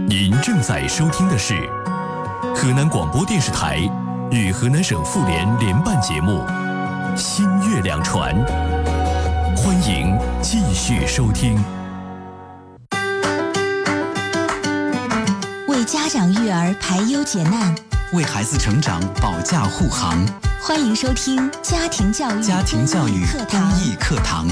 您正在收听的是河南广播电视台与河南省妇联联办节目《新月两传》，欢迎继续收听。 为家长育儿排忧解难， 为孩子成长保驾护航。 欢迎收听家庭教育公益课堂。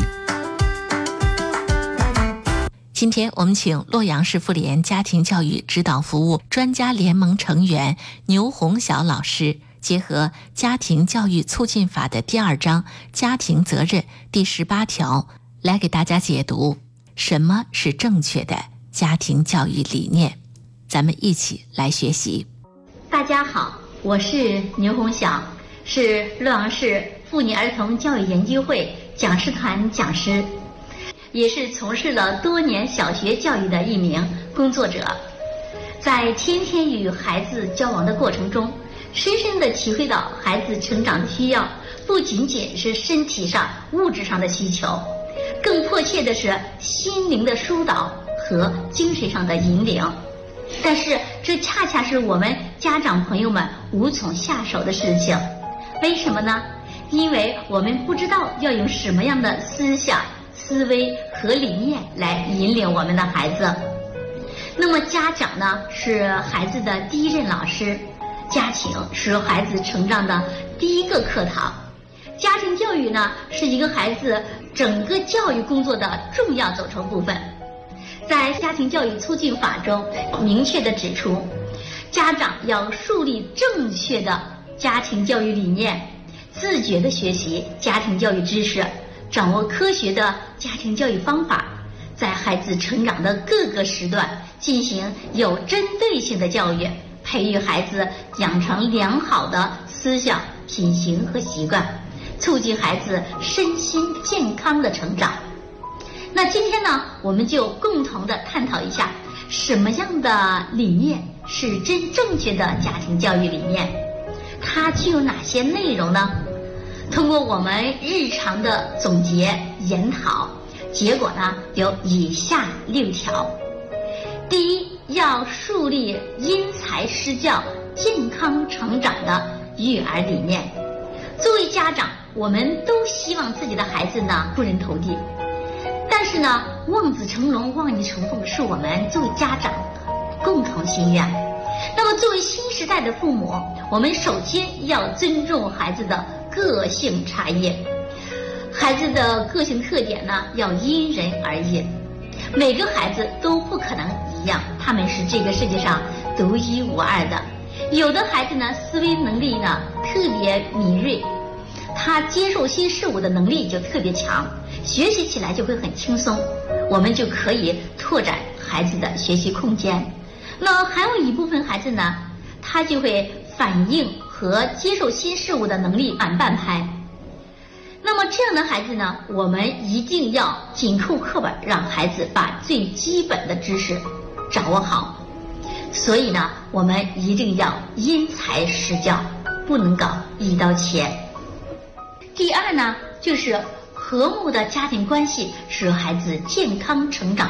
今天我们请洛阳市妇联家庭教育指导服务专家联盟成员牛红晓老师，结合家庭教育促进法的第2章家庭责任第18条，来给大家解读什么是正确的家庭教育理念。咱们一起来学习。 大家好，我是牛红晓，是洛阳市妇女儿童教育研究会讲师团讲师，也是从事了多年小学教育的一名工作者。在天天与孩子交往的过程中，深深地体会到孩子成长的需要不仅仅是身体上物质上的需求，更迫切的是心灵的疏导和精神上的引领。但是这恰恰是我们家长朋友们无从下手的事情。为什么呢？因为我们不知道要用什么样的思想思维和理念来引领我们的孩子。那么家长呢，是孩子的第一任老师，家庭是孩子成长的第一个课堂。家庭教育呢，是一个孩子整个教育工作的重要组成部分。在家庭教育促进法中明确地指出，家长要树立正确的家庭教育理念，自觉地学习家庭教育知识，掌握科学的家庭教育方法，在孩子成长的各个时段进行有针对性的教育，培育孩子养成良好的思想品行和习惯，促进孩子身心健康的成长。那今天呢，我们就共同的探讨一下什么样的理念是真正确的家庭教育理念，它具有哪些内容呢？通过我们日常的总结研讨，结果呢有以下6条。第一，要树立因材施教、健康成长的育儿理念。作为家长，我们都希望自己的孩子呢出人头地，但是呢，望子成龙、望女成凤是我们作为家长的共同心愿。那么作为新时代的父母，我们首先要尊重孩子的个性差异，孩子的个性特点呢要因人而异，每个孩子都不可能一样，他们是这个世界上独一无二的。有的孩子呢思维能力呢特别敏锐，他接受新事物的能力就特别强，学习起来就会很轻松，我们就可以拓展孩子的学习空间。那还有一部分孩子呢，他就会反应和接受新事物的能力慢半拍。那么这样的孩子呢，我们一定要紧扣课本，让孩子把最基本的知识掌握好。所以呢，我们一定要因材施教，不能搞一刀切。第二呢，就是和睦的家庭关系是孩子健康成长